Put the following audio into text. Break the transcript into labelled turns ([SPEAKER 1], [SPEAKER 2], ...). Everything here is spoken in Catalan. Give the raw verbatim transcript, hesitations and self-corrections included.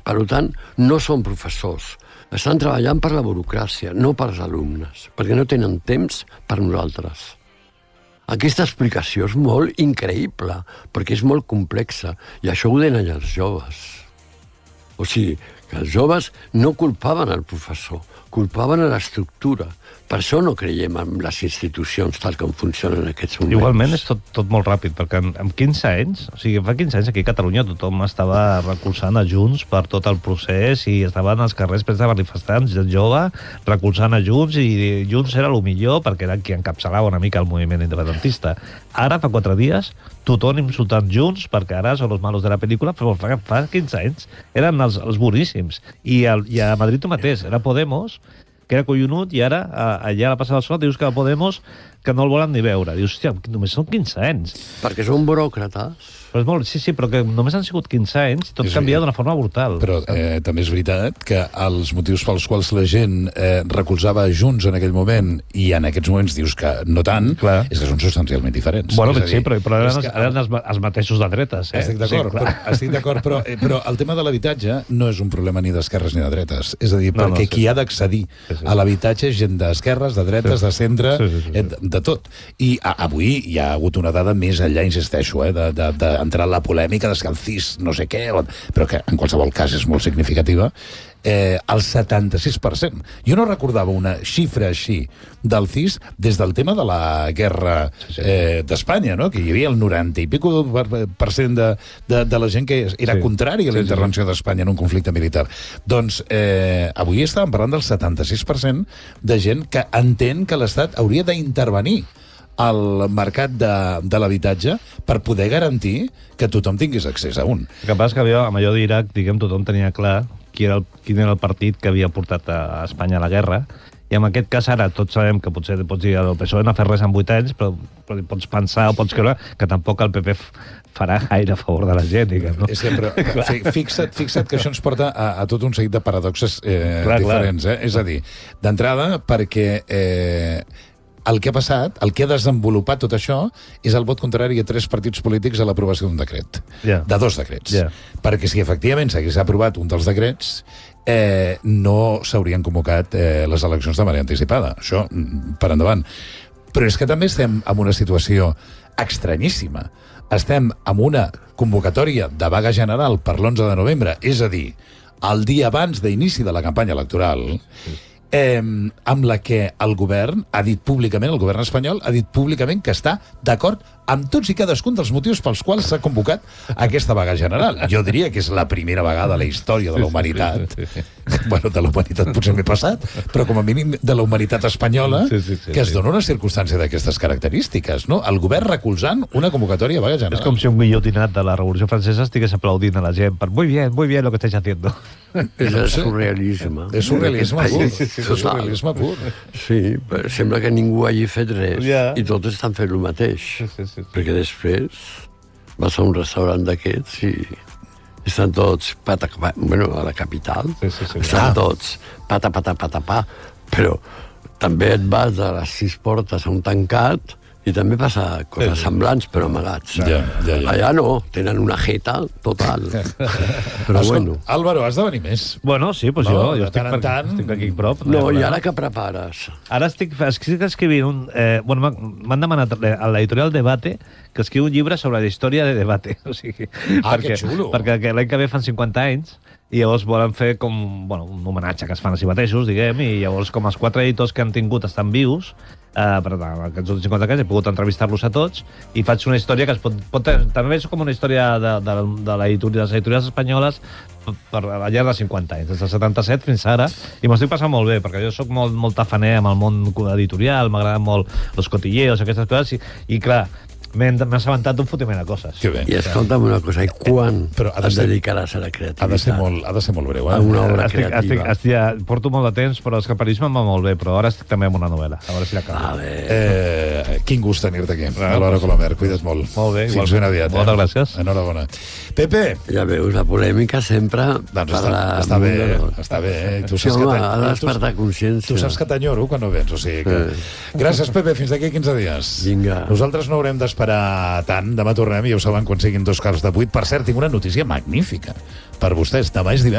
[SPEAKER 1] Per tant, no són professors. Estan treballant per la burocràcia, no pels alumnes, perquè no tenen temps per nosaltres. Aquesta explicació és molt increïble, perquè és molt complexa, i això ho deien els joves. O sigui, que els joves no culpaven el professor, culpaven a l'estructura. Per això no creiem en les institucions tal com funcionen en aquests moments.
[SPEAKER 2] Igualment és tot, tot molt ràpid, perquè en, en quinze anys, o sigui, fa quinze anys aquí a Catalunya tothom estava recolzant a Junts per tot el procés i estaven als carrers plens de manifestants de jove recolzant a Junts i Junts era el millor perquè era qui encapçalava una mica el moviment independentista. Ara, fa quatre dies, tothom insultant Junts perquè ara són els malos de la pel·lícula, però fa, fa quinze anys eren els, els boníssims. I, el, I a Madrid tu mateix, era Podemos, que era collonut, i ara, allà a la passada del Sol, dius que a Podemos que no el volen ni veure. Dius, hòstia, només són quinze anys.
[SPEAKER 1] Perquè són buròcrates.
[SPEAKER 2] Però és molt, sí, sí, però que només han sigut quinze anys i tot canvia d'una forma brutal.
[SPEAKER 3] Però eh, també és veritat que els motius pels quals la gent eh, recolzava Junts en aquell moment i en aquests moments dius que no tant, clar, és que són substancialment diferents.
[SPEAKER 2] Bueno,
[SPEAKER 3] és
[SPEAKER 2] sí,
[SPEAKER 3] dir,
[SPEAKER 2] però, però eren,
[SPEAKER 3] que,
[SPEAKER 2] eren els, els mateixos de dretes. Eh?
[SPEAKER 3] Estic d'acord, sí, però, estic d'acord però, eh, però el tema de l'habitatge no és un problema ni d'esquerres ni de dretes. És a dir, no, perquè no, sí, qui ha d'accedir sí, sí. a l'habitatge és gent d'esquerres, de dretes, sí. de centre, sí, sí, sí, sí. De, de tot. I a, avui hi ha hagut una dada més enllà, insisteixo, eh, d'entrar de, de, en la polèmica de que el C I S no sé què, però que en qualsevol cas és molt significativa, eh, el setanta-sis per cent. Jo no recordava una xifra així del C I S des del tema de la guerra eh, d'Espanya, no? Que hi havia el noranta i pico per cent de, de, de la gent que era sí. contrari a la intervenció d'Espanya en un conflicte militar. Doncs eh, avui estàvem parlant del setanta-sis per cent de gent que entén que l'Estat hauria d'intervenir al mercat de, de l'habitatge per poder garantir que tothom tingués accés a un.
[SPEAKER 2] El que passa que havia, amb allò d'Iraq, diguem, tothom tenia clar qui era el, quin era el partit que havia portat a Espanya a la guerra, i en aquest cas ara tots sabem que potser pots dir el P S O E no ha fet res en vuit anys, però, però pots pensar o pots creure que tampoc el P P farà gaire a favor de la gent, diguem, no?
[SPEAKER 3] És que, però, fixa't, fixa't que això ens porta a, a tot un seguit de paradoxes eh, clar, diferents. Eh? És a dir, d'entrada, perquè eh, el que ha passat, el que ha desenvolupat tot això, és el vot contrari a tres partits polítics a l'aprovació d'un decret. Yeah. De dos decrets. Yeah. Perquè si efectivament s'hagués aprovat un dels decrets, eh, no s'haurien convocat eh, les eleccions de manera anticipada. Això, per endavant. Però és que també estem en una situació estranyíssima. Estem en una convocatòria de vaga general per l'onze de novembre, és a dir, el dia abans d'inici de la campanya electoral, Eh, amb la que el govern ha dit públicament, el govern espanyol ha dit públicament que està d'acord amb tots i cadascun dels motius pels quals s'ha convocat aquesta vaga general. Jo diria que és la primera vegada a la història de la humanitat, sí, sí, sí. bueno, de la humanitat potser m'he passat, però com a mínim de la humanitat espanyola, sí, sí, sí, que es dona una circumstància d'aquestes característiques, no? El govern recolzant una convocatòria de vaga general.
[SPEAKER 2] És com si un guillotinat de la Revolució Francesa estigués aplaudint a la gent per muy bien, muy bien lo que estáis haciendo.
[SPEAKER 1] És el surrealisme.
[SPEAKER 3] És surrealisme pur. És surrealisme pur.
[SPEAKER 1] Sí, sembla que ningú hagi fet res yeah. i tots estan fent el mateix. Sí, sí, sí. Perquè després vas a un restaurant d'aquests i estan tots pata, bueno, a la capital, sí, sí, sí, estan ah. tots pata, pata, pata, pa, però també et vas a les sis portes a un tancat i també passa coses sí, sí. semblants, però amagats. Ja, ja, ja. Allà no, tenen una jeta total. Però
[SPEAKER 3] Escol,
[SPEAKER 1] bueno.
[SPEAKER 3] Álvaro, has de venir més.
[SPEAKER 2] Bueno, sí, doncs
[SPEAKER 3] no,
[SPEAKER 2] jo, jo estic, per,
[SPEAKER 3] tant...
[SPEAKER 2] estic aquí prop.
[SPEAKER 1] No, i ara què prepares?
[SPEAKER 2] Ara estic, estic escrivint un... Eh, bueno, m'han demanat a l'editorial Debate que escriu un llibre sobre la història de Debate. O sigui,
[SPEAKER 3] ah,
[SPEAKER 2] perquè,
[SPEAKER 3] que xulo!
[SPEAKER 2] Perquè l'any que ve fan cinquanta anys i llavors volen fer com, bueno, un homenatge que es fan a si mateixos, diguem, i llavors com els quatre editors que han tingut estan vius, eh, per tant, aquests últims cinquanta anys he pogut entrevistar-los a tots i faig una història que es pot... pot també és com una història de, de, de, la editorial, de les editorials espanyoles per al llarg de cinquanta anys, des del setanta-set fins ara, i m'ho estic passant molt bé, perquè jo sóc molt, molt tafaner amb el món editorial, m'agraden molt els cotilleos, aquestes coses, i, i clar, m'he assabentat d'un fotiment de coses.
[SPEAKER 1] I escolta'm una cosa, i quan però et ser, dedicaràs a la creativitat?
[SPEAKER 3] Ha de ser molt, ha de ser molt breu, eh?
[SPEAKER 1] A una obra
[SPEAKER 2] estic,
[SPEAKER 1] creativa.
[SPEAKER 2] Estic, estic, porto molt de temps, però l'escaparisme em va molt bé, però ara estic també en una novel·la. A veure si l'acabo.
[SPEAKER 1] Vale.
[SPEAKER 3] Eh, quin gust tenir-te aquí. Ah, Álvaro Colomer, cuida't molt.
[SPEAKER 2] Molt bé.
[SPEAKER 3] Fins ben aviat.
[SPEAKER 2] Moltes
[SPEAKER 3] eh?
[SPEAKER 2] gràcies.
[SPEAKER 3] Enhorabona. Pepe!
[SPEAKER 1] Ja veus, la polèmica sempre...
[SPEAKER 3] Doncs està, la... està bé, està bé. Eh? Tu
[SPEAKER 1] saps sí, home, ha de despertar consciència.
[SPEAKER 3] Tu saps que t'enyoro quan no vens, o sigui que... Sí. Gràcies, Pepe, fins d'aquí quinze dies.
[SPEAKER 1] Vinga.
[SPEAKER 3] Nosaltres no haurem d'esperar tant. Demà tornem i ja ho saben quan siguin dos quarts de vuit. Per cert, tinc una notícia magnífica per vostès. Demà és divendres.